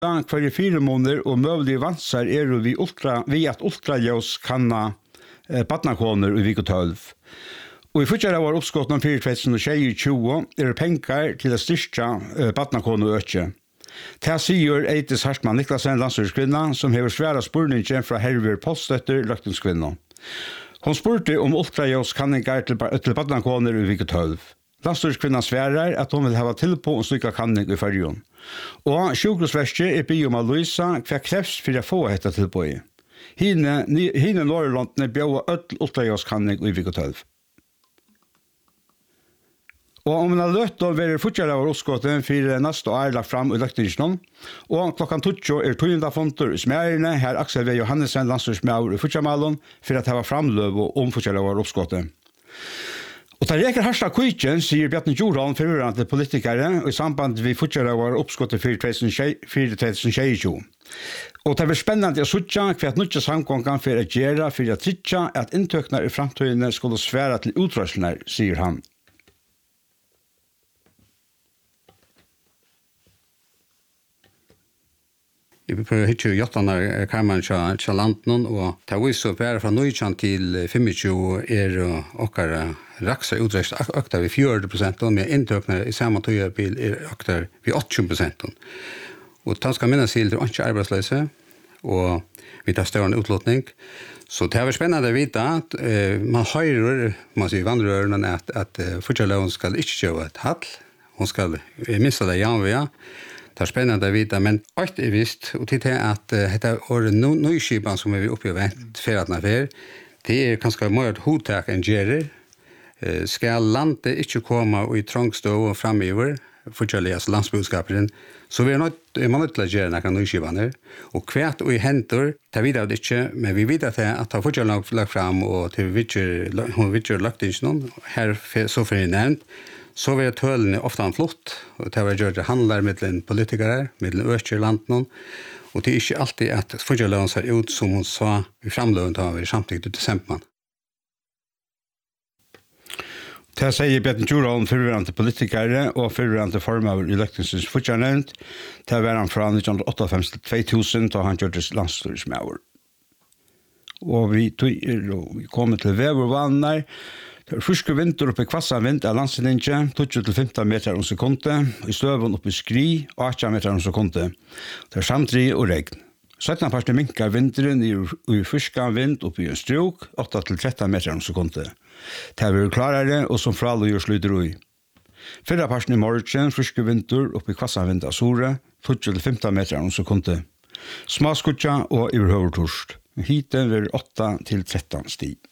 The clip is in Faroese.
Hver 4 måneder og møvelige vanser vi at ultraljøs kanna badnakoner i vik 12. Og i fortsatt av oppskottet om 2022 det penger til å styrke badnakoner øke. Det sier Eitis Hartmann Niklasen, landstyrskvinna, som har svære spurningen fra Herver Poststøtter, løgtingskvinna. Hun spurte om ultraljøs kanningar til badnakoner i vik 12. Landstyrskvinna sverar at hun vil ha tilpå en slik kanning i Färjön. Og sjukhusverket bygd om Louisa hva krevs for å få dette tilpå i. Hine Norrlandene bjør ultraljøs kanning i vik 12. Og om man har løtt å være fortsatt av oppskottet for neste år lagt fram i løgtingsnån, og klokken 20 tøyendafonter i smærene, her Aksel V. Johannesen, landstyrsmær i fortsattmalen, for å ta framløv om fortsatt av oppskottet. Og det reker Harstad Kujtjen, sier Bjarne Joran, forhørende politikere, i samband med fortsatt av oppskottet for 2022. Og det blir spennende å suttje hva nødvendig samgången for å gjøre for å trygge at inntøkene i fremtiden skulle svære til utrøsler, sier han. Vi prøver hitje jottarna kammeren til landen, og det viser bare fra 19 til 25 okkara raksa utrest økta vi 40%, og med inntøkner i samme tøyebil økta vi 80%. Og det skal minnes til det ikke arbeidsløse, og vi tar større utlåtning. Så det er spennende å vite at man hører, man sier vandrørene, at fortsatt skal ikke kjøpe et hall, hun skal miste det janvia. Det er spennende å vite, men alt visst, og til det at dette året nøyskipen som vi oppe i vent ferdatene for, det kanskje mer et hodtak enn gjerer. Skal landet ikke komme i trangstå og fremover, forskjellige landsbudskaperen, så vi man nødt til å gjøre noen nøyskipene. Og hvert og i henter, det vet jeg ikke, men vi vet at det har forskjellige lagt frem, og til hun vet ikke lagt ikke noen, her så for jeg nevnt, så var tølene ofte flott, og det var gjort handler mellom politikere, mellom østerlanden, og det er ikke alltid at forskjellene ser ut som hun sa i fremløven da vi samtidig til desember. Det sier Bjarne Joran, forhørende politikere og forhørende former i løgtingsens fortsatt. Det var han fra 1958 til 2000, da han gjorde landstyrsmær. Og vi kom til vevervanner. Det er friske vinter oppe i kvassavind av landstillingen, 20-15 meter om sekundet, i støven oppe i skri, 18 meter om sekundet. Det er samtri og regn. 17 parten minker vinteren i friske vind oppe i en strok, 8-13 meter om sekundet. Det er vært klarere, og som fralig gjør slutter ui. 4 parten i morgen, friske vinter oppe i kvassavind av Sore, 20-15 meter om sekundet. Smaskutja og i høvertorst. Hiten vil 8-13 stig.